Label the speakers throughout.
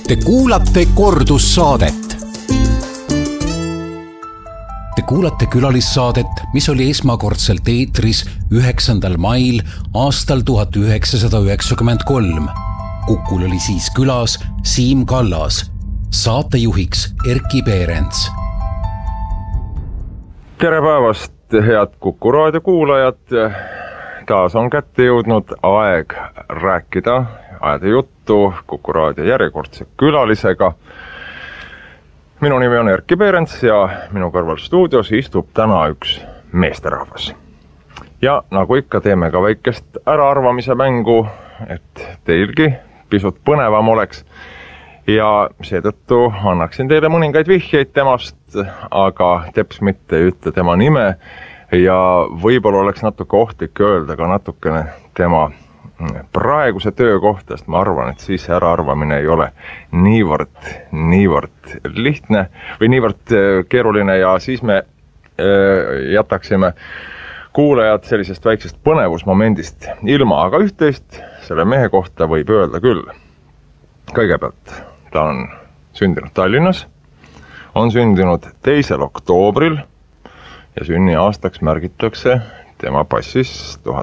Speaker 1: Te kuulate kordussaadet. Te kuulate külalissaadet, mis oli esmakordselt eetris 9. mail aastal 1993. Kukul oli siis külas Siim Kallas, saatejuhiks Erkki Peerents.
Speaker 2: Tere päevast, head Kuku raadio kuulajad. Taas on kätte jõudnud aeg rääkida, ajada juttu Kuku raadio järjekordse külalisega. Minu nimi on Erkki Peerents ja minu kõrval stuudios istub täna üks meesterahvas. Ja nagu ikka teeme ka väikest äraarvamise mängu, et teilgi pisut põnevam oleks. Ja seetõttu annaksin teile mõningaid vihjeid temast, aga teps mitte ei ütle tema nime. Ja võib-olla oleks natuke ohtlik öelda ka natukene tema praeguse töö kohta, sest ma arvan, et siis äraarvamine ei ole niivõrd lihtne või niivõrd keeruline ja siis me jätaksime kuulajad sellisest väiksest põnevusmomendist ilma, aga üht-teist selle mehe kohta võib öelda küll. Kõigepealt ta on sündinud Tallinnas, on sündinud 2. oktoobril ja sünni aastaks märgitakse tema passis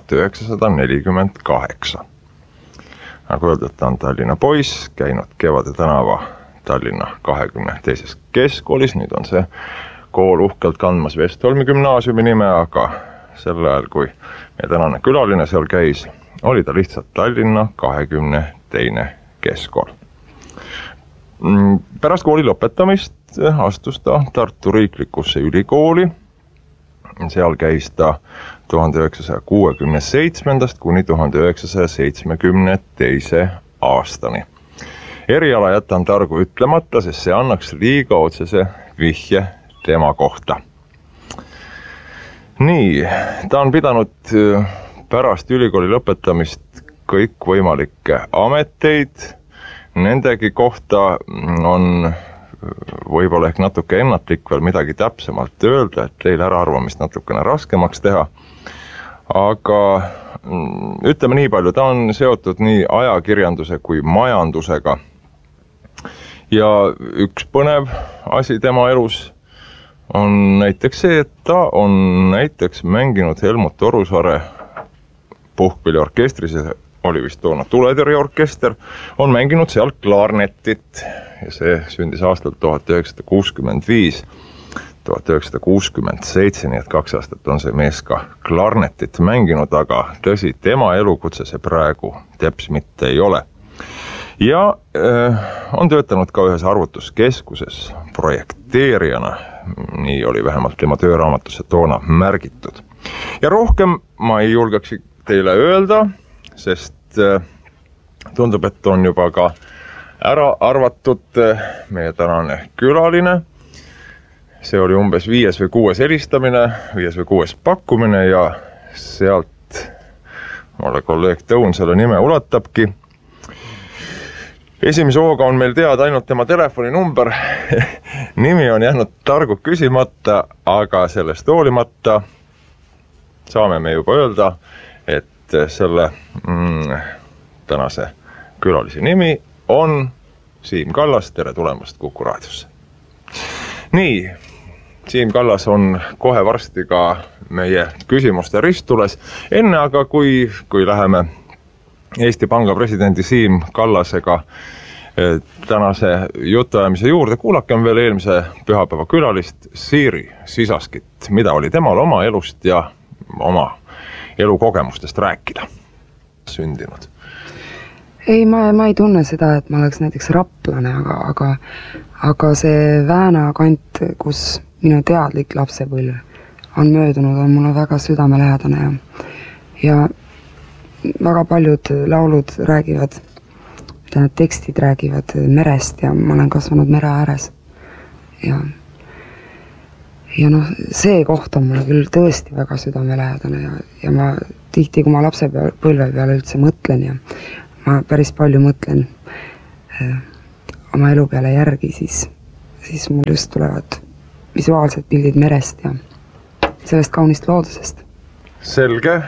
Speaker 2: 1948. Nagu öeldud, ta on Tallinna poiss, käinud Kevade tänava Tallinna 22. keskkoolis. Nüüd on see kool uhkelt kandmas Vestholmi gümnaasiumi nime, aga sel ajal, kui meie tänane külaline seal käis, oli ta lihtsalt Tallinna 22. keskkool. Pärast kooli lõpetamist astus ta Tartu riiklikusse ülikooli. Seal käis ta 1967. kuni 1972. aastani. Eriala jätan targu ütlemata, sest see annaks liiga otsese vihje tema kohta. Nii, ta on pidanud pärast ülikooli lõpetamist kõikvõimalikke ameteid. Nendegi kohta on võib-olla ehk natuke ennatlik veel midagi täpsemalt öelda, et teil äraarvamist natukene raskemaks teha. Aga ütleme nii palju, ta on seotud nii ajakirjanduse kui majandusega. Ja üks põnev asi tema elus on näiteks see, et ta on näiteks mänginud Helmut Orusaare puhkpilliorkestris, oli vist toona tuletõrjeorkester, on mänginud seal klarnetit ja see sündis aastal 1965, 1967, nii et 2 aastat on see mees ka klarnetit mänginud, aga tõsi, tema elukutse see praegu teps mitte ei ole. Ja on töötanud ka ühes arvutuskeskuses projekteerijana, nii oli vähemalt tema tööraamatusse toona märgitud. Ja rohkem ma ei julgeks teile öelda, sest tundub, et on juba ka ära arvatud meie tänane külaline. See oli umbes 5. või 6. helistamine, 5. või 6. pakkumine ja sealt mulle kolleeg Tõun selle nime ulatabki. Esimese hooga on meil teada ainult tema telefoninumber. Nimi on jäänud targu küsimata, aga sellest hoolimata saame me juba öelda, et selle tänase külalise nimi on Siim Kallas. Tere tulemast Kuku raadiosse. Nii, Siim Kallas on kohe varsti ka meie küsimuste ristules. Enne aga, kui läheme Eesti Panga presidendi Siim Kallasega tänase jutuajamise juurde, kuulakem veel eelmise pühapäeva külalist Siiri Sisaskit, mida oli temal oma elust ja oma elukogemustest rääkida. Sündinud.
Speaker 3: Ei, ma ei tunne seda, et ma oleks näiteks raplane, aga see Vääna kant, kus minu teadlik lapsepõlv on möödunud, on mulle väga südamelähedane ja väga paljud laulud räägivad, need tekstid räägivad merest ja ma olen kasvanud mere ääres. Ja noh, see koht on mulle küll tõesti väga südamelähedane ja ma tihti, kui ma lapsepõlve peale üldse mõtlen ja ma päris palju mõtlen oma elu peale järgi, siis mul just tulevad visuaalsed pildid merest ja sellest kaunist loodusest.
Speaker 2: Selge.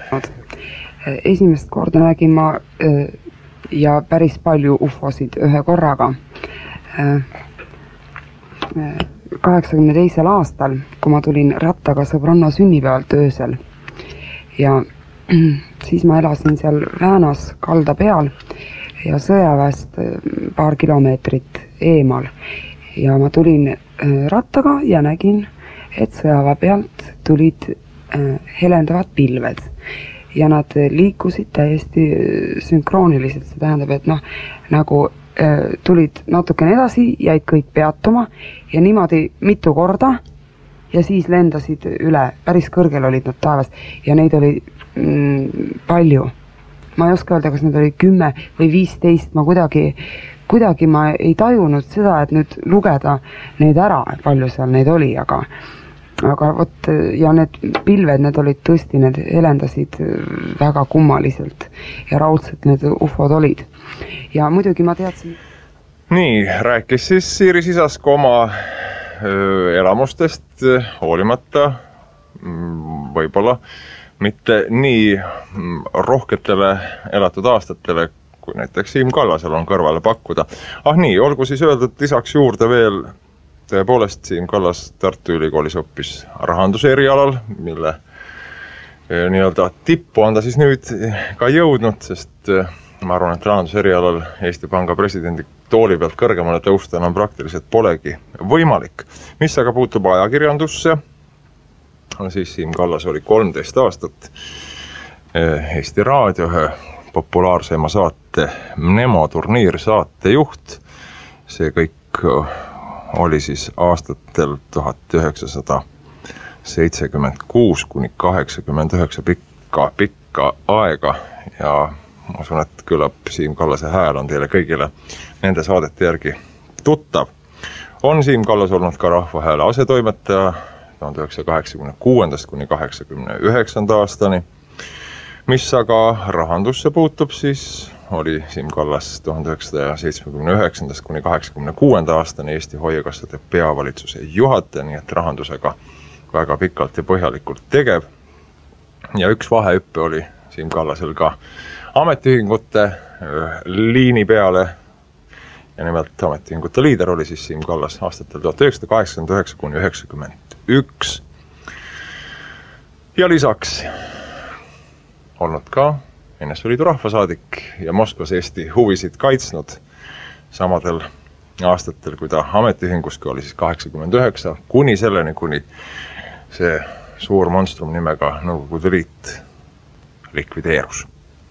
Speaker 3: Esimest korda nägin ma ja päris palju ufosid ühe korraga. 82. aastal, kui ma tulin rattaga sõbranna sünnipäevalt öösel ja siis ma elasin seal Väänas kalda peal ja sõjaväest paar kilomeetrit eemal ja ma tulin rattaga ja nägin, et sõjaväe pealt tulid helendavad pilved ja nad liikusid täiesti sünkrooniliselt, see tähendab, et nagu tulid natukene edasi, jäid kõik peatuma ja niimoodi mitu korda ja siis lendasid üle, päris kõrgel olid nad taevas ja neid oli palju. Ma ei oska öelda, kas need oli 10 või 15, ma kuidagi ma ei tajunud seda, et nüüd lugeda neid ära, palju seal neid oli, aga vot ja need pilved, need olid tõesti, need helendasid väga kummaliselt ja raudselt need ufod olid. Ja muidugi ma teadsin.
Speaker 2: Nii, rääkis siis Siiri Sisask oma elamustest hoolimata võib-olla mitte nii rohketele elatud aastatele, kui näiteks Siim Kallasel on kõrvale pakkuda. Nii, olgu siis öeldud lisaks juurde veel, tõepoolest Siim Kallas Tartu Ülikoolis õppis rahanduse erialal, mille nii-öelda tippu on ta siis nüüd ka jõudnud, sest ma arvan, et rahanduse erialal Eesti Panga presidendi tooli pealt kõrgemale tõusta enam praktiliselt polegi võimalik. Mis aga puutub ajakirjandusse, siis Siim Kallas oli 13 aastat Eesti Raadio ühe populaarsema saate Nemo turniir saatejuht. See kõik oli siis aastatel 1976 kuni 89 pikka aega ja ma usun, et küllap Siim Kallase hääl on teile kõigile nende saadete järgi tuttav. On Siim Kallas olnud ka Rahva Hääle asetoimetaja 1986 kuni 89 aastani. Mis aga rahandusse puutub, siis oli Siim Kallas 1979 kuni 86 aastani Eesti Hoiukassade peavalitsuse juhataja, nii et rahandusega väga pikalt ja põhjalikult tegev. Ja üks vahehüppe oli Siim Kallasel ka ametiühingute liini peale ja nimelt ametiühingute liider oli siis Siim Kallas aastatel 1989 kuni 91 ja lisaks olnud ka NSV Liidu rahvasaadik ja Moskvas Eesti huvisid kaitsnud samadel aastatel, kui ta ametiühinguski oli siis 89 kuni selleni, kuni see suur monstrum nimega Nõukogude Liit likvideerus.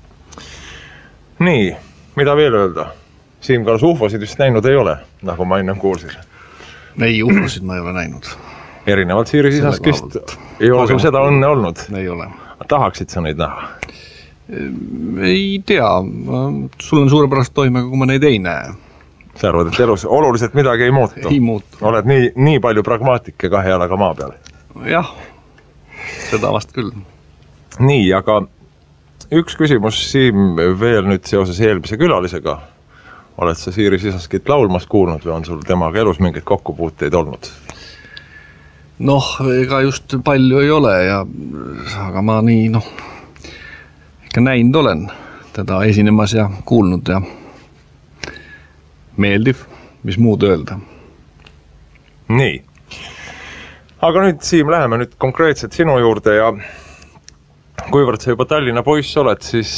Speaker 2: Nii, mida veel öelda? Siim Kallas ufosid vist näinud ei ole, nagu ma ennem kuulsin.
Speaker 4: Ei, ufosid ma ei ole näinud.
Speaker 2: Erinevalt Siiri Sisaskist ei ole sul seda õnne olnud?
Speaker 4: Ei ole.
Speaker 2: Tahaksid sa neid näha?
Speaker 4: Ei tea, sul on suurepärast toimega, kui ma neid ei näe.
Speaker 2: Sa arvad, et elus oluliselt midagi ei muutu?
Speaker 4: Ei muutu.
Speaker 2: Oled nii palju pragmaatik ja kahe jalaga maa peal?
Speaker 4: Jah, seda vast küll.
Speaker 2: Nii, aga üks küsimus Siim veel nüüd seoses eelmise külalisega. Oled sa Siiri Sisaskit laulmas kuulnud või on sul temaga elus mingeid kokkupuuteid olnud?
Speaker 4: Noh, ega just palju ei ole, aga ma nii, ikka näinud olen teda esinemas ja kuulnud ja meeldiv, mis muud öelda.
Speaker 2: Nii, aga nüüd Siim, läheme nüüd konkreetselt sinu juurde ja kuivõrd sa juba Tallinna poiss oled, siis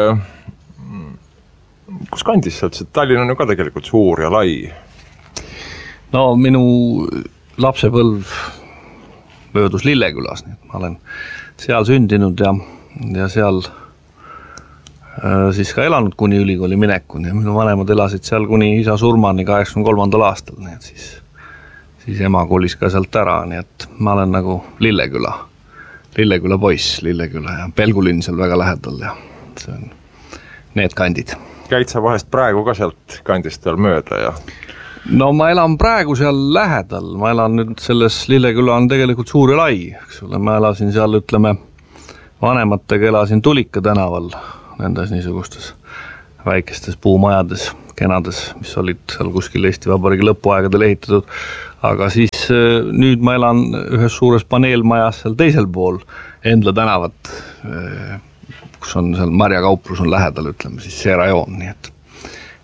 Speaker 2: kus kandis sa üldse? Tallinn on ju ka tegelikult suur ja lai.
Speaker 4: No minu lapsepõlv möödus Lillekülas, nii et ma olen seal sündinud ja seal siis ka elanud kuni ülikooli minekuni ja minu vanemad elasid seal kuni isa surmani 83. aastal, nii et siis ema kolis ka sealt ära, nii et ma olen nagu Lilleküla poiss, Lilleküla ja Pelgulinn seal väga lähedal ja see on need kandid.
Speaker 2: Käid sa vahest praegu ka sealt kandist veel mööda ja?
Speaker 4: No ma elan praegu seal lähedal, ma elan nüüd selles Lilleküla on tegelikult suur ja lai, eks ole, ma elasin seal, ütleme, vanematega elasin Tulika tänaval, nendes niisugustes väikestes puumajades, kenades, mis olid seal kuskil Eesti Vabariigi lõpuaegadel ehitatud, aga siis nüüd ma elan ühes suures paneelmajas seal teisel pool Endla tänavat, kus on seal Marja kauplus on lähedal, ütleme siis see rajoon,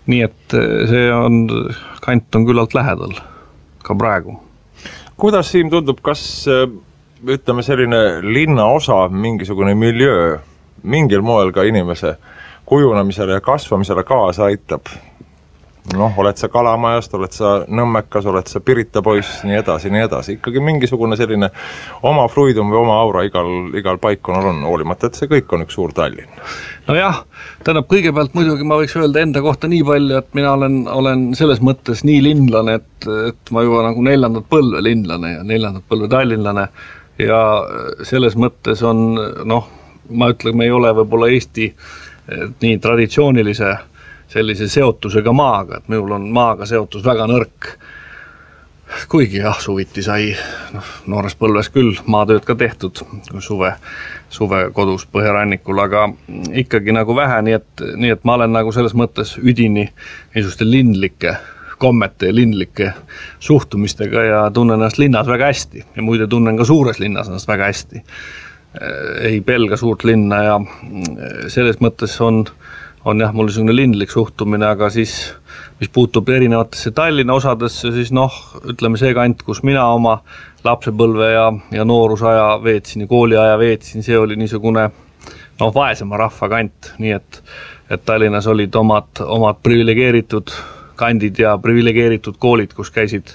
Speaker 4: nii et see kant on küllalt lähedal ka praegu.
Speaker 2: Kuidas Siim tundub, kas ütleme selline linnaosa, mingisugune miljöö mingil moel ka inimese kujunemisele ja kasvamisele kaasa aitab? Oled sa Kalamajast, oled sa Nõmmekas, oled sa Pirita poiss, nii edasi. Ikkagi mingisugune selline oma fluidum või oma aura igal paikonal on, hoolimata, et see kõik on üks suur Tallinn.
Speaker 4: Nojah, tähendab kõigepealt muidugi ma võiks öelda enda kohta nii palju, et mina olen selles mõttes nii linlane, et ma juba nagu 4. põlve linlane ja 4. põlve tallinlane ja selles mõttes on, ma ütlen, me ei ole võib-olla Eesti nii traditsioonilise sellise seotusega maaga, et minul on maaga seotus väga nõrk. Kuigi suviti sai noores põlves küll maatööd ka tehtud suve kodus Põhjarannikul, aga ikkagi nagu vähe, nii et ma olen nagu selles mõttes üdini niisuguste linlike kommete ja linlike suhtumistega ja tunnen ennast linnas väga hästi ja muide tunnen ka suures linnas ennast väga hästi. Ei pelga suurt linna ja selles mõttes on mul selline linlik suhtumine, aga siis, mis puutub erinevatesse Tallinna osadesse, siis ütleme see kant, kus mina oma lapsepõlve ja noorusaja veetsin ja kooliaja veetsin, see oli niisugune vaesema rahva kant, nii et Tallinnas olid omad privilegeeritud kandid ja privilegeeritud koolid, kus käisid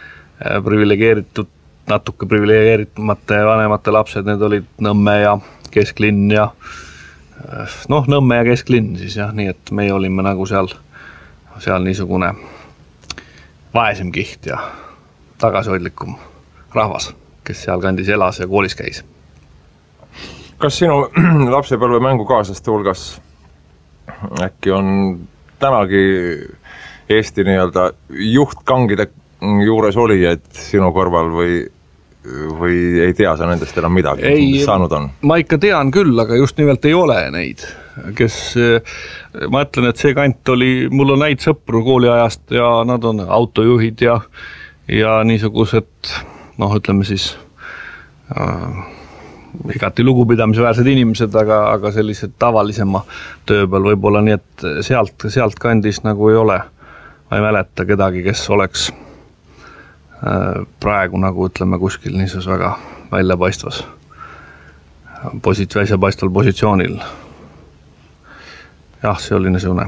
Speaker 4: natuke privilegeeritumate vanemate lapsed, need olid Nõmme ja Kesklinn ja Nõmme ja Kesklinn siis jah, nii et meie olime nagu seal niisugune vaesem kiht ja tagasihoidlikum rahvas, kes seal kandis elas ja koolis käis.
Speaker 2: Kas sinu lapsepõlve mängukaaslaste hulgas äkki on tänagi Eesti nii-öelda juhtkangide juures olijaid sinu kõrval või ei tea sa nendest enam midagi, mis saanud on?
Speaker 4: Ma ikka tean küll, aga just nimelt ei ole neid, kes, ma ütlen, et see kant oli, mul on näid sõpru kooliajast ja nad on autojuhid ja niisugused, ütleme siis igati lugupidamisväärsed inimesed, aga sellised tavalisema töö peal võib-olla, nii et sealt kandis nagu ei ole, ma ei mäleta kedagi, kes oleks praegu nagu ütleme kuskil niisus väga väljapaistval positsioonil. Jah, see oli niisugune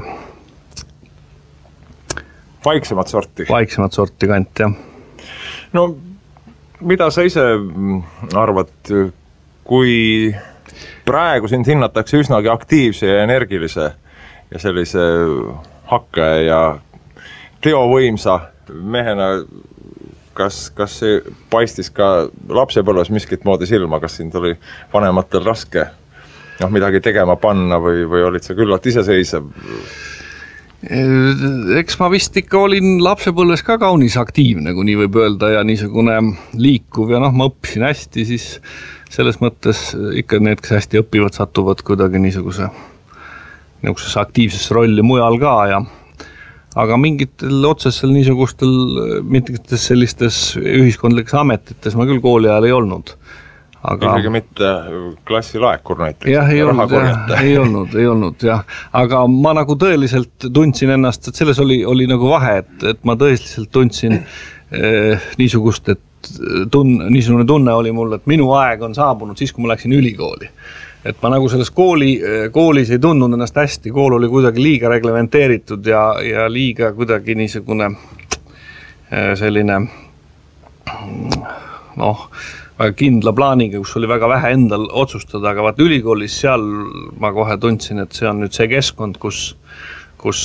Speaker 2: vaiksemat
Speaker 4: sorti kant, jah.
Speaker 2: Mida sa ise arvad, kui praegu sind hinnatakse üsnagi aktiivse ja energilise ja sellise hakke ja teovõimsa mehena, kas see paistis ka lapsepõlves miskit moodi silma, kas sind oli vanematel raske midagi tegema panna või olid sa küllalt iseseisev?
Speaker 4: Eks ma vist ikka olin lapsepõlves ka kaunis aktiivne, kui nii võib öelda, ja niisugune liikuv ja ma õppisin hästi, siis selles mõttes ikka need, kes hästi õpivad, satuvad kuidagi niisugusesse aktiivsesse rolli mujal ka aga mingitel otsesel niisugustel mingites sellistes ühiskondlikes ametites ma küll kooli ajal ei olnud.
Speaker 2: Isegi mitte klassilaekur näiteks?
Speaker 4: Jah, ei olnud, jah. Aga ma nagu tõeliselt tundsin ennast, et selles oli nagu vahe, et ma tõeliselt tundsin niisugust, et niisugune tunne oli mul, et minu aeg on saabunud siis, kui ma läksin ülikooli. Et ma nagu selles koolis ei tundnud ennast hästi, kool oli kuidagi liiga reglementeeritud ja liiga kuidagi niisugune selline väga kindla plaaniga, kus oli väga vähe endal otsustada, aga vaat ülikoolis seal ma kohe tundsin, et see on nüüd see keskkond, kus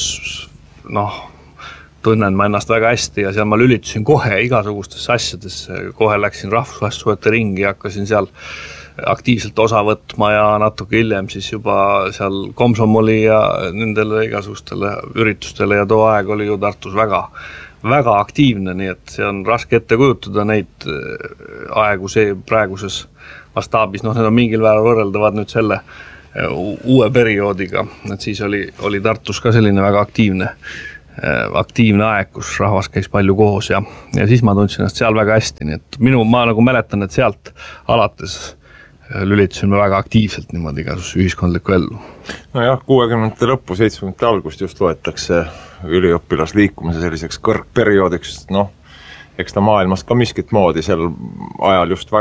Speaker 4: tunnen ma ennast väga hästi ja seal ma lülitusin kohe igasugustesse asjadesse, kohe läksin rahvussuhete ringi ja hakkasin seal aktiivselt osa võtma ja natuke hiljem siis juba seal komsomoli ja nendele igasugustele üritustele ja too aeg oli ju Tartus väga, väga aktiivne, nii et see on raske ette kujutada neid aegu see praeguses mastaabis, need on mingil määral võrreldavad nüüd selle uue perioodiga, et siis oli Tartus ka selline väga aktiivne aeg, kus rahvas käis palju koos ja siis ma tundsin ennast seal väga hästi, nii et ma nagu mäletan, et sealt alates lülitusime väga aktiivselt niimoodi igasuguse ühiskondlikku ellu.
Speaker 2: Nojah, 60. lõppu, 70. algust just loetakse üliõpilasliikumise selliseks kõrgperioodiks, eks ta maailmas ka miskit moodi sel ajal just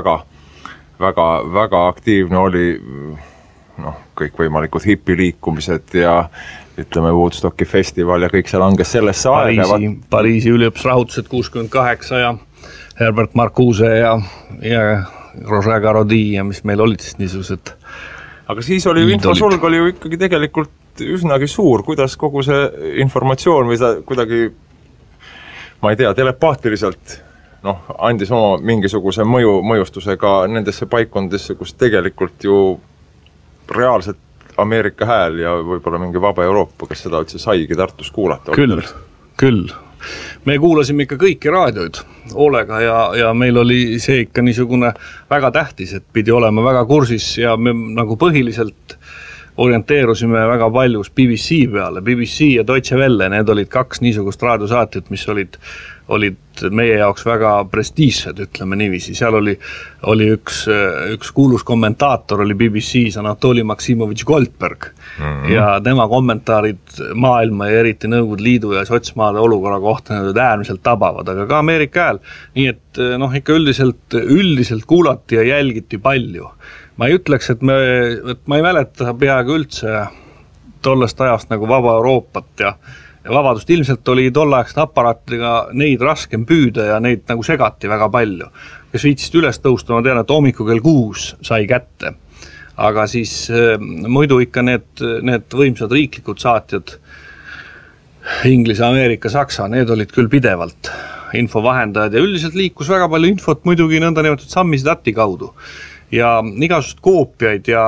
Speaker 2: väga aktiivne oli, kõikvõimalikud hipiliikumised ja ütleme Woodstocki festival ja kõik see langes sellesse aega.
Speaker 4: Pariisi üliõpusrahutused 68 ja Herbert Marcuse ja Roger Garaudy ja mis meil olid siis niisugused.
Speaker 2: Aga siis oli infosulg oli ju ikkagi tegelikult üsnagi suur, kuidas kogu see informatsioon või ta kuidagi, ma ei tea, telepaatiliselt andis oma mingisuguse mõjustusega nendesse paikkondesse, kus tegelikult ju reaalselt Ameerika hääl ja võib-olla mingi vaba Euroopa, kes seda üldse saigi Tartus kuulata.
Speaker 4: Küll. Me kuulasime ikka kõiki raadioid hoolega ja meil oli see ikka niisugune väga tähtis, et pidi olema väga kursis ja me nagu põhiliselt orienteerusime väga palju BBC peale. BBC ja Deutsche Welle, need olid kaks niisugust raadiosaatjat, mis olid meie jaoks väga prestiižsed, ütleme niiviisi. Seal oli üks kuulus kommentaator, oli BBC-s Anatoli Maksimovitš Goldberg ja tema kommentaarid maailma ja eriti Nõukogude Liidu ja sotsmaade olukorra kohta need olid äärmiselt tabavad, aga ka Ameerika hääl. Nii et ikka üldiselt kuulati ja jälgiti palju. Ma ei ütleks, et ma ei mäleta peaaegu üldse tollest ajast nagu vaba Euroopat ja vabadust ilmselt oli tollaegst aparaatidega neid raskem püüda ja neid nagu segati väga palju. Kes viitsist üles tõusta, ma tean, et hommiku kell 6 sai kätte. Aga siis muidu ikka need võimsad riiklikud saatjad, Inglise, Ameerika, Saksa, need olid küll pidevalt infovahendajad ja üldiselt liikus väga palju infot muidugi nõnda nimetatud sammisdati kaudu. Ja igasugust koopiaid ja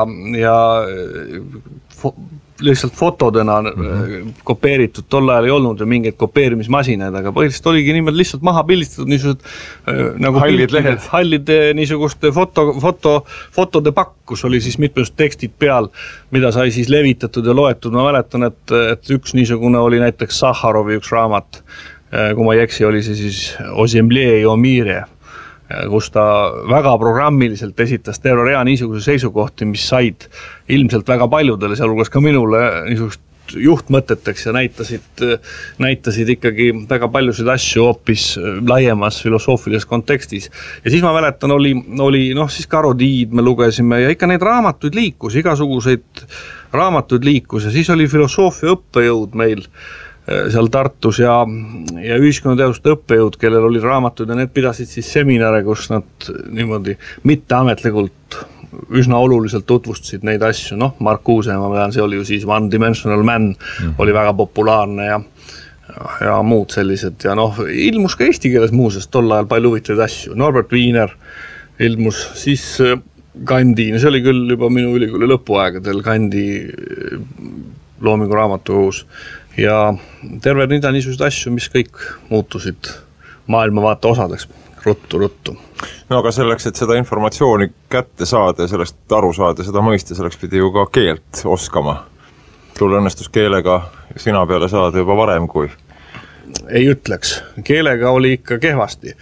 Speaker 4: lihtsalt fotodena kopeeritud tol ajal ei olnud ja mingeid kopeerimismasinaid, aga põhiliselt oligi niimoodi lihtsalt maha pildistatud niisugused nagu hallid niisuguste fotode pakk, kus oli siis mitmesugused tekstid peal, mida sai siis levitatud ja loetud. Ma mäletan, et üks niisugune oli näiteks Sahharovi üks raamat, kui ma ei eksi, oli see siis Ozemlie ja Omire, kus ta väga programmiliselt esitas terve rea niisuguse seisukohti, mis said ilmselt väga paljudele, sealhulgas ka minule niisugust juhtmõteteks ja näitasid ikkagi väga paljusid asju hoopis laiemas filosoofilises kontekstis. Ja siis ma mäletan, oli siis Garaudy'd me lugesime ja ikka neid raamatuid liikus, igasuguseid raamatuid liikus ja siis oli filosoofia õppejõud meil seal Tartus ja ühiskonnateaduste õppejõud, kellel olid raamatud ja need pidasid siis seminare, kus nad niimoodi mitteametlikult üsna oluliselt tutvustasid neid asju. Marcuse, ma pean, see oli ju siis One Dimensional Man, oli väga populaarne ja muud sellised ja ilmus ka eesti keeles muuseas tol ajal palju huvitavaid asju. Norbert Wiener ilmus, siis Kandi, see oli küll juba minu ülikooli lõpuaegadel, Kandi loomingu raamatukogus ja terve rida niisugused asju, mis kõik muutusid maailmavaate osadeks ruttu.
Speaker 2: Aga selleks, et seda informatsiooni kätte saada ja sellest aru saada, seda mõista, selleks pidi ju ka keelt oskama. Tul õnnestus keelega sina peale saada juba varem kui?
Speaker 4: Ei ütleks. Keelega oli ikka kehvasti.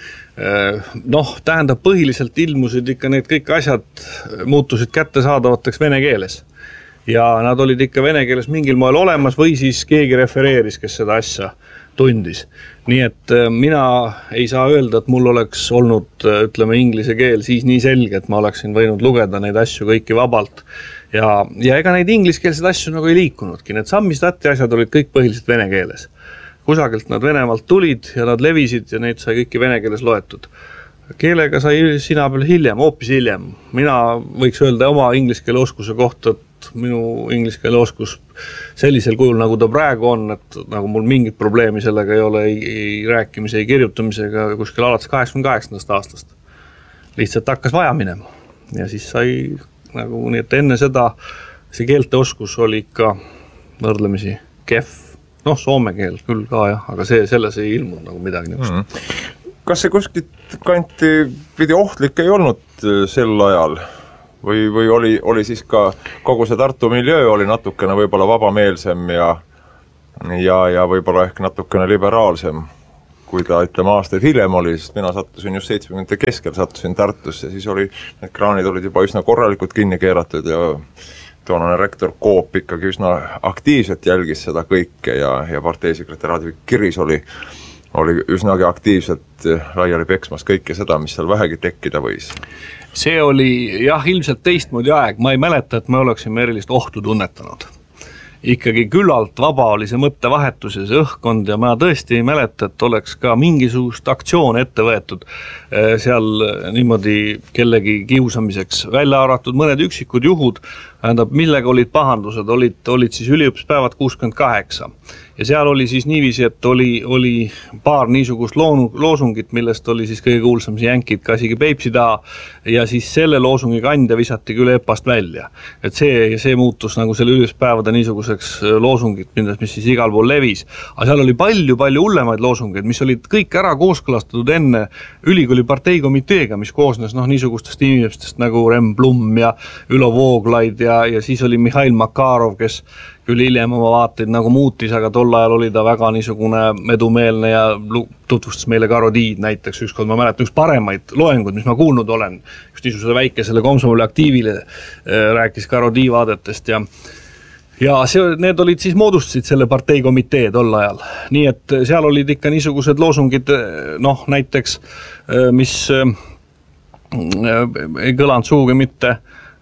Speaker 4: Tähendab, põhiliselt ilmusid ikka need kõik asjad muutusid kättesaadavateks vene keeles. Ja nad olid ikka vene keeles mingil moel olemas või siis keegi refereeris, kes seda asja tundis. Nii et mina ei saa öelda, et mul oleks olnud, ütleme, inglise keel siis nii selge, et ma oleksin võinud lugeda neid asju kõiki vabalt. Ja ega neid ingliskeelseid asju nagu ei liikunudki. Need sammisdati asjad olid kõik põhiliselt vene keeles. Kusagilt nad Venemaalt tulid ja nad levisid ja neid sai kõiki vene keeles loetud. Keelega sai sina peal hoopis hiljem. Mina võiks öelda oma ingliskeele oskuse kohta, et minu ingliskeele oskus sellisel kujul, nagu ta praegu on, et nagu mul mingit probleemi sellega ei ole, ei rääkimise, ei kirjutamisega kuskil alates 88. aastast. Lihtsalt hakkas vaja minema. Ja siis sai nagu nii, et enne seda see keelte oskus oli ikka võrdlemisi kehv. Soome keel küll ka jah, aga selles ei ilmunud nagu midagi niisugust.
Speaker 2: Kas see kuskilt kanti pidi ohtlik ei olnud sel ajal? Või oli siis ka kogu see Tartu miljöö oli natukene võib-olla vabameelsem ja võib-olla ehk natukene liberaalsem kui ta ütleme aastaid hiljem oli, sest mina sattusin just 70 keskel, sattusin Tartusse, siis need kraanid olid juba üsna korralikult kinni keeratud ja toonane rektor Koop ikkagi üsna aktiivselt jälgis seda kõike ja parteisekretär Advik Kiris oli üsnagi aktiivselt laiali peksmas kõike seda, mis seal vähegi tekkida võis.
Speaker 4: See oli jah, ilmselt teistmoodi aeg, ma ei mäleta, et me oleksime erilist ohtu tunnetanud. Ikkagi küllalt vaba oli see mõttevahetus ja see õhkkond ja ma tõesti ei mäleta, et oleks ka mingisugust aktsioon ette võetud seal niimoodi kellegi kiusamiseks, välja arvatud mõned üksikud juhud, millega olid pahandused, olid siis üliõpilaspäevad 68 ja seal oli siis niiviisi, et oli paar niisugust loosungit, millest oli siis kõige kuulsam see jänkid ka isegi Peipsi taha ja siis selle loosungi kandja visati küll EPA-st välja. Et see muutus nagu selle üliõpilaspäevade niisuguseks loosungit, mis siis igal pool levis. Aga seal oli palju hullemaid loosungeid, mis olid kõik ära kooskõlastatud enne ülikooli parteikomiteega, mis koosnes niisugustest inimestest nagu Rem Blum ja Ülo Vooglaid ja siis oli Mihhail Makarov, kes küll hiljem oma vaateid nagu muutis, aga tol ajal oli ta väga niisugune edumeelne ja tutvustas meile Karodiid näiteks ükskord, ma mäletan, üks paremaid loengud, mis ma kuulnud olen, just niisugusele väikesele Komsomoli aktiivile rääkis Karodii vaadetest ja need olid siis moodustasid selle parteikomitee tol ajal. Nii et seal olid ikka niisugused loosungid, näiteks, mis ei kõlanud suugi mitte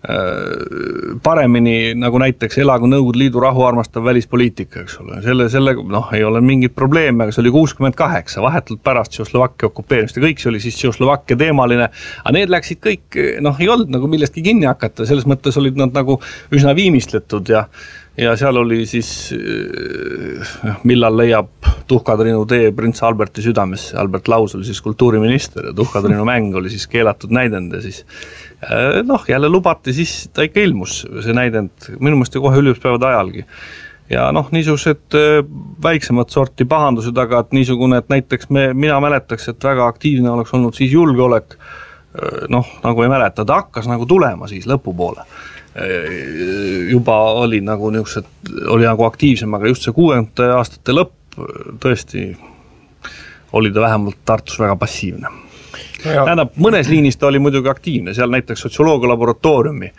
Speaker 4: paremini nagu näiteks elagu Nõukogude Liidu rahuarmastav välispoliitika, eks ole. Selle ei ole mingit probleemi, aga see oli 68, vahetult pärast Tšehhoslovakkia okupeerimist ja kõik see oli siis Tšehhoslovakkia teemaline, aga need läksid kõik, ei olnud nagu millestki kinni hakata, selles mõttes olid nad nagu üsna viimistletud ja seal oli siis, millal leiab Tuhkatriinu tee prints Alberti südamesse, Albert Laus oli siis kultuuriminister ja Tuhkatriinu mäng oli siis keelatud näidend ja siis jälle lubati, siis ta ikka ilmus see näidend, minu meelest kohe üliõpilaspäevade ajalgi. Ja niisugused väiksemat sorti pahandused, aga et niisugune, et näiteks mina mäletaks, et väga aktiivne oleks olnud siis julgeolek, nagu ei mäleta, ta hakkas nagu tulema siis lõpupoole. Juba oli nagu niisugused, oli nagu aktiivsem, aga just see 60 aastate lõpp tõesti oli ta vähemalt Tartus väga passiivne. Tähendab, mõnes liinis ta oli muidugi aktiivne, seal näiteks sotsioloogia laboratooriumi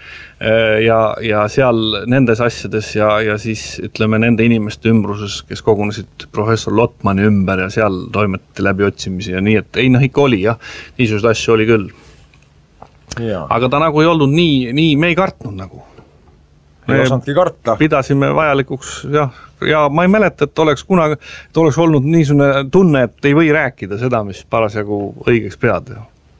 Speaker 4: ja seal nendes asjades ja siis ütleme nende inimeste ümbruses, kes kogunesid professor Lotmani ümber ja seal toimetati läbi otsimisi ja nii, et ikka oli jah, niisugused asju oli küll. Ja. Aga ta nagu ei olnud nii me ei kartnud nagu.
Speaker 2: Ei osandki karta.
Speaker 4: Pidasime vajalikuks ja ma ei mäleta, et oleks kunagi, et oleks olnud niisugune tunne, et ei või rääkida seda, mis parasjagu õigeks pead.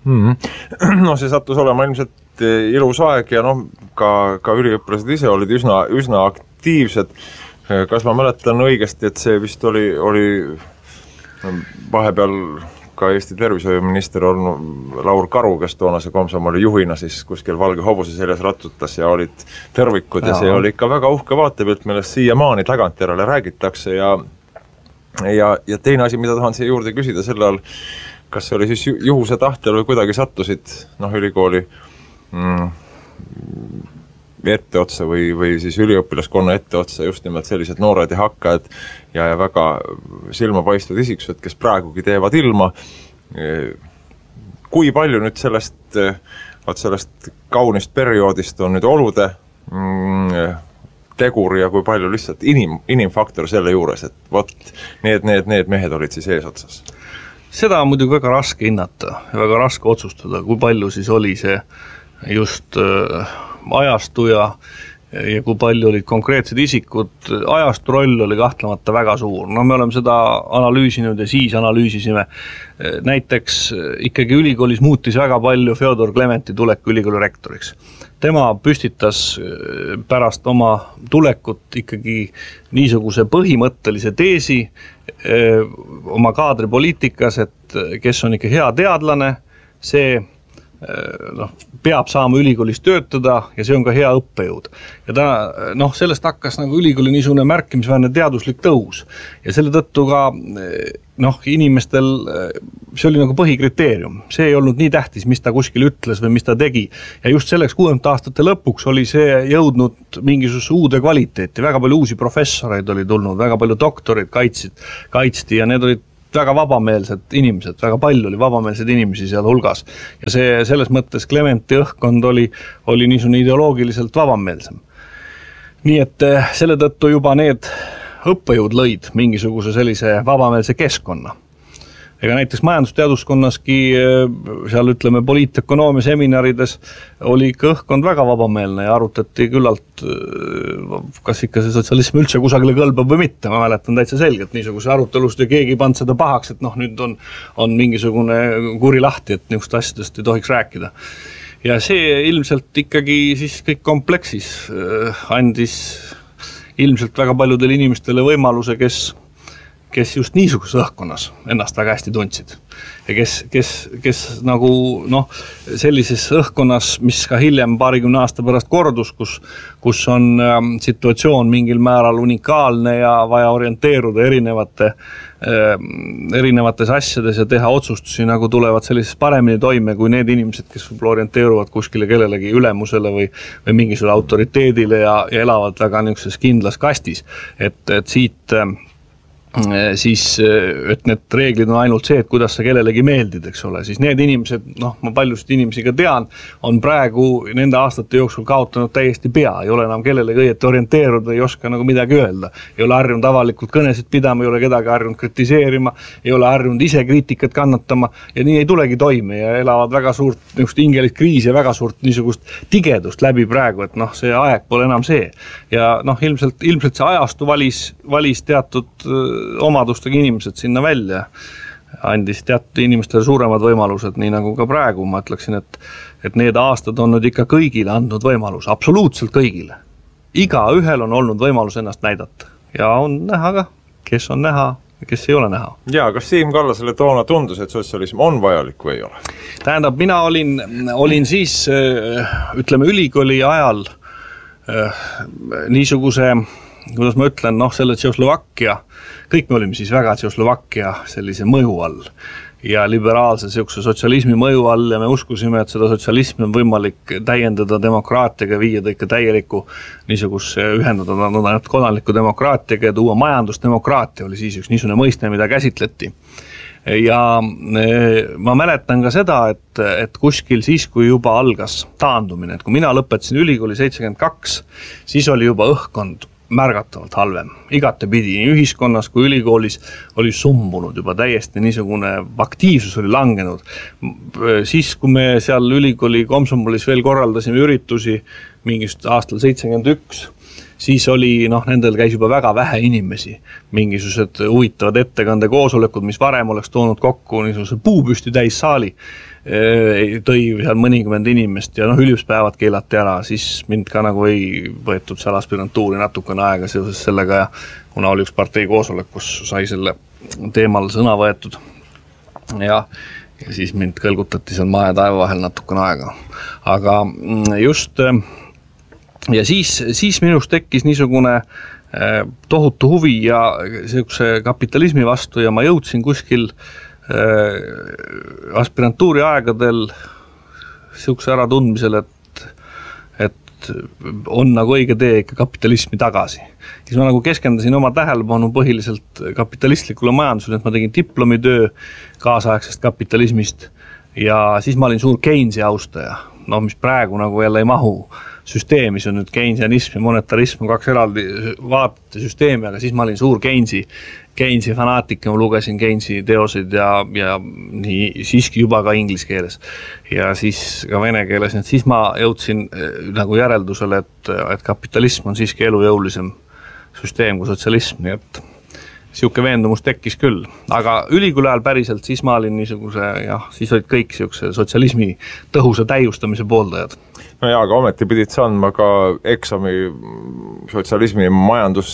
Speaker 2: See sattus olema ilmselt ilus aeg ja ka üliõpilased ise olid üsna aktiivsed. Kas ma mäletan õigesti, et see vist oli vahepeal ka Eesti tervishoiuminister olnud Laur Karu, kes toonase Komsomoli juhina siis kuskil valge hobuse seljas rattutas ja olid tervikud ja see oli ikka väga uhke vaatepilt, millest siiamaani tagantjärele räägitakse ja teine asi, mida tahan siia juurde küsida sellel, kas see oli siis juhuse tahtel või kuidagi sattusid ülikooli etteotsa või siis üliõpilaskonna etteotsa just nimelt sellised noored ja hakkajad ja väga silmapaistvad isiksused, kes praegugi teevad ilma. Kui palju nüüd sellest kaunist perioodist on nüüd olude tegur ja kui palju lihtsalt inimfaktor selle juures, et need mehed olid siis eesotsas?
Speaker 4: Seda on muidugi väga raske hinnata ja väga raske otsustada, kui palju siis oli see just ajastu ja kui palju olid konkreetsed isikud, ajastu roll oli kahtlemata väga suur. Me oleme seda analüüsinud ja siis analüüsisime. Näiteks ikkagi ülikoolis muutis väga palju Fyodor Klementi tulek ülikooli rektoriks. Tema püstitas pärast oma tulekut ikkagi niisuguse põhimõttelise teesi oma kaadripoliitikas, et kes on ikka hea teadlane, see peab saama ülikoolis töötada ja see on ka hea õppejõud. Ja ta, sellest hakkas nagu ülikooli niisugune märkimisväärne teaduslik tõus. Ja selle tõttu ka inimestel, see oli nagu põhikriteerium. See ei olnud nii tähtis, mis ta kuskil ütles või mis ta tegi. Ja just selleks 60 aastate lõpuks oli see jõudnud mingisuguse uude kvaliteeti. Väga palju uusi professoreid oli tulnud, väga palju doktoreid kaitsti ja need olid väga vabameelsed inimesed, väga palju oli vabameelseid inimesi seal hulgas ja see selles mõttes Clementi õhkkond oli niisugune ideoloogiliselt vabameelsem. Nii et selle tõttu juba need õppejõud lõid mingisuguse sellise vabameelse keskkonna. Ega näiteks majandusteaduskonnaski seal ütleme poliitökonoomia seminarides oli ikka õhkkond väga vabameelne ja arutati küllalt, kas ikka see sotsialism üldse kusagile kõlbab või mitte. Ma mäletan täitsa selgelt niisuguse arutelust ja keegi ei pannud seda pahaks, et nüüd on mingisugune kuri lahti, et niisugust asjadest ei tohiks rääkida. Ja see ilmselt ikkagi siis kõik kompleksis andis ilmselt väga paljudele inimestele võimaluse, kes just niisuguses õhkkonnas ennast väga hästi tundsid. Ja kes nagu sellises õhkkonnas, mis ka hiljem 20 aasta pärast kordus, kus on situatsioon mingil määral unikaalne ja vaja orienteeruda erinevates asjades ja teha otsustusi, nagu tulevad sellises paremini toime kui need inimesed, kes võib-olla orienteeruvad kuskile kellelegi ülemusele või mingisugule autoriteedile ja elavad väga niisuguses kindlas kastis. Et siit siis, et need reeglid on ainult see, et kuidas sa kellelegi meeldid, eks ole, siis need inimesed, ma paljusid inimesi ka tean, on praegu nende aastate jooksul kaotanud täiesti pea, ei ole enam kellelegi õieti orienteeruda, ei oska nagu midagi öelda, ei ole harjunud avalikult kõnesid pidama, ei ole kedagi harjunud kritiseerima, ei ole harjunud ise kriitikat kannatama ja nii ei tulegi toime ja elavad väga suurt niisugust hingelist kriisi ja väga suurt niisugust tigedust läbi praegu, et see aeg pole enam see. Ja ilmselt see ajastu valis teatud omadustega inimesed sinna välja, andis teatud inimestele suuremad võimalused, nii nagu ka praegu ma ütleksin, et need aastad on nüüd ikka kõigile andnud võimalus, absoluutselt kõigile. Iga ühel on olnud võimalus ennast näidata ja on näha ka, kes on näha ja kes ei ole näha.
Speaker 2: Ja, kas Siim Kallasele toona tundus, et sotsialism on vajalik või ei ole?
Speaker 4: Tähendab, mina olin siis, ütleme, ülikooli ajal niisuguse, kuidas ma ütlen, selle Tšehhoslovakkia, kõik me olime siis väga Tšehhoslovakkia sellise mõju all ja liberaalse sotsialismi mõju all ja me uskusime, et seda sotsialismi on võimalik täiendada demokraatiaga, viia ta ikka täieliku niisuguse ühendada kodanliku demokraatiaga ja tuua majandusdemokraatia oli siis üks niisugune mõiste, mida käsitleti. Ja ma mäletan ka seda, et kuskil siis, kui juba algas taandumine, et kui mina lõpetasin ülikooli 72, siis oli juba õhkkond märgatavalt halvem. Igatepidi nii ühiskonnas kui ülikoolis oli sumbunud juba täiesti niisugune aktiivsus oli langenud. Siis, kui me seal ülikooli komsomolis veel korraldasime üritusi mingist aastal 71, siis oli, nendel käis juba väga vähe inimesi, mingisugused huvitavad ettekande koosolekud, mis varem oleks toonud kokku niisuguse puupüsti täis saali, tõi seal mõnikümmend inimest ja üliõpilaspäevad keelati ära, siis mind ka nagu ei võetud seal aspirantuuri natukene aega seoses sellega ja kuna oli üks partei koosolek, kus sai selle teemal sõna võetud ja siis mind kõlgutati seal maa ja taeva vahel natukene aega. Aga just ja siis minust tekkis niisugune tohutu huvi ja sellise kapitalismi vastu ja ma jõudsin kuskil aspirantuuri aegadel sellise äratundmisel, et on nagu õige tee ikka kapitalismi tagasi. Siis ma nagu keskendasin oma tähelepanu põhiliselt kapitalistlikule majandusele, et ma tegin diplomitöö kaasaegsest kapitalismist ja siis ma olin suur Keynesi austaja, mis praegu nagu jälle ei mahu süsteemi, see on nüüd Keynesianism ja monetarism on kaks eraldi vaatete süsteemi, aga siis ma olin suur Keynesi fanaatik ja ma lugesin Keynesi teoseid ja nii siiski juba ka inglise keeles ja siis ka vene keeles, et siis ma jõudsin nagu järeldusele, et kapitalism on siiski elujõulisem süsteem kui sotsialism, nii et siuke veendumus tekkis küll, aga ülikooli ajal päriselt siis ma olin niisuguse, siis olid kõik siukse sotsialismi tõhusa täiustamise pooldajad.
Speaker 2: No jaa, aga ometi pidid sa andma ka eksami sotsialismi majandus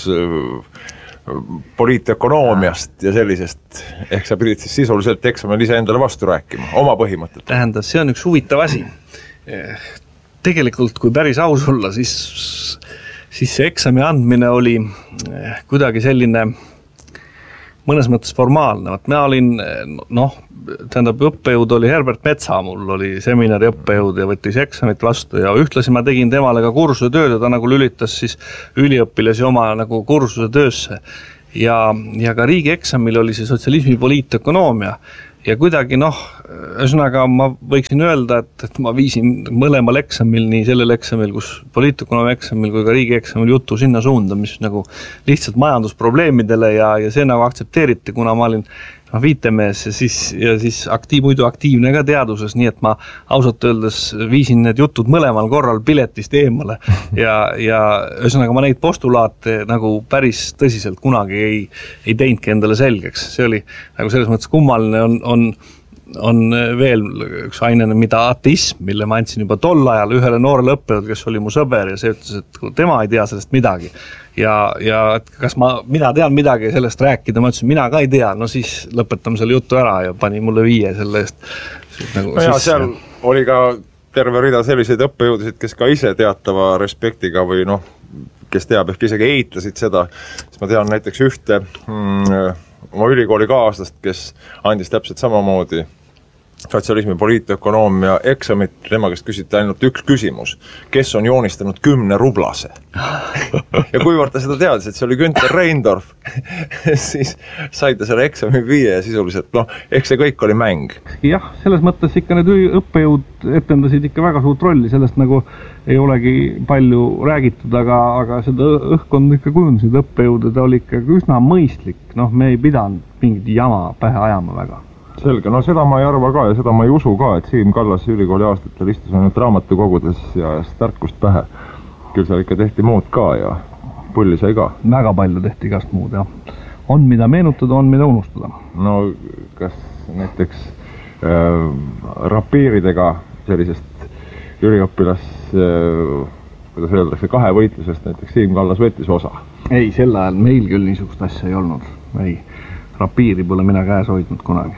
Speaker 2: poliitökonoomiast ja sellisest, ehk sa pidid siis sisuliselt eksamil ise endale vastu rääkima, oma põhimõtted.
Speaker 4: Tähendab, see on üks huvitav asi. Tegelikult, kui päris aus olla, siis see eksami andmine oli kuidagi selline mõnes mõttes formaalne. Ma olin, tähendab, õppejõud oli Herbert Metsa, mul oli seminari õppejõud ja võttis eksamit vastu ja ühtlasi ma tegin temale ka kursuse tööd ja ta nagu lülitas siis üliõpilasi oma nagu kursuse töösse. ja ka riigieksamil oli see sotsialismi poliitökonoomia ja kuidagi ühesõnaga ma võiksin öelda, et ma viisin mõlemal eksamil, nii sellel eksamil, kus poliitökonoomia eksamil kui ka riigieksamil jutu sinna suunda, mis nagu lihtsalt majandusprobleemidele ja see nagu aktsepteeriti, kuna ma olin viitemees ja siis muidu aktiivne ka teaduses, nii et ma ausalt öeldes viisin need jutud mõlemal korral piletist eemale ja ühesõnaga ma neid postulaate nagu päris tõsiselt kunagi ei teinudki endale selgeks. See oli nagu selles mõttes kummaline on veel üks ainene, mida ateism, mille ma andsin juba tol ajal ühele noorele õppejõud, kes oli mu sõber ja see ütles, et tema ei tea sellest midagi. Ja kas mina tean midagi sellest rääkida, ma ütlesin, mina ka ei tea, no siis lõpetame selle jutu ära ja pani mulle 5 selle eest. Nagu
Speaker 2: seal oli ka terve rida selliseid õppejõudusid, kes ka ise teatava respektiga või kes teab, ehk isegi eitasid seda, siis ma tean näiteks ühte oma ülikooli kaaslast, kes andis täpselt samamoodi sotsialismi poliitökonoomia eksamit, tema käest küsiti ainult üks küsimus, kes on joonistanud 10 rublase. Ja kuivõrd ta seda teadis, et see oli Günther Reindorf, siis sai ta selle eksami 5 ja sisuliselt, eks see kõik oli mäng.
Speaker 4: Jah, selles mõttes ikka need õppejõud etendasid ikka väga suurt rolli, sellest nagu ei olegi palju räägitud, aga seda õhkkond ikka kujundasid õppejõud ja ta oli ikka üsna mõistlik, me ei pidanud mingit jama pähe ajama väga.
Speaker 2: Selge, seda ma ei arva ka ja seda ma ei usu ka, et Siim Kallas ülikooli aastatel istus ainult raamatukogudes ja tarkust pähe. Küll seal ikka tehti muud ka ja pulli sai ka.
Speaker 4: Väga palju tehti igast muud, jah. On mida meenutada, on mida unustada.
Speaker 2: Kas näiteks rapiiridega sellisest üliõpilas, kuidas öeldakse, 2 võitlusest näiteks Siim Kallas võttis osa?
Speaker 4: Ei, sel ajal meil küll niisugust asja ei olnud. Ei. Rapiiri pole mina käes hoidnud kunagi.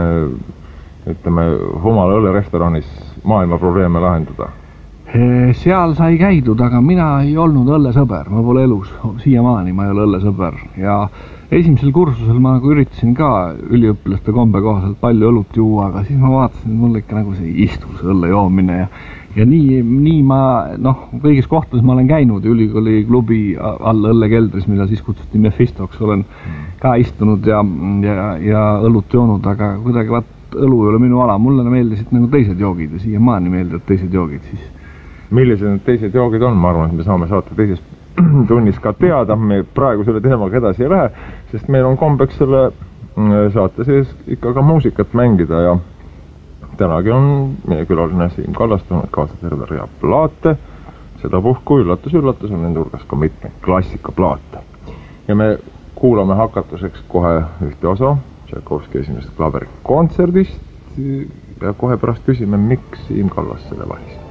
Speaker 2: Ütleme, Humala õllerestoranis maailma probleeme lahendada?
Speaker 4: Seal sai käidud, aga mina ei olnud õllesõber. Ma pole elus, siiamaani ma ei ole õllesõber. Ja esimesel kursusel ma nagu üritasin ka üliõpilaste kombe kohaselt palju õlut juua, aga siis ma vaatasin, et mul ikka nagu see istus õlle joomine ja nii ma, kõigis kohtades ma olen käinud ülikooli klubi all õllekeldris, mida siis kutsuti Mephistoks, olen ka istunud ja õlut joonud, aga kuidagi õlu ei ole minu ala, mulle meeldisid nagu teised joogid ja siiamaani meeldivad teised joogid siis.
Speaker 2: Millised need teised joogid on? Ma arvan, et me saame saate teises tunnis ka teada, me praegu selle teemaga edasi ei lähe, sest meil on kombeks selle saate sees ikka ka muusikat mängida ja tänagi on meie külaline Siim Kallas toonud kaasa terve rea plaate, sedapuhku üllatus on nende hulgas ka mitmeid klassikaplaate. Ja me kuulame hakatuseks kohe ühte osa Tšaikovski esimesest klaverikontserdist ja kohe pärast küsime, miks Siim Kallas selle valis.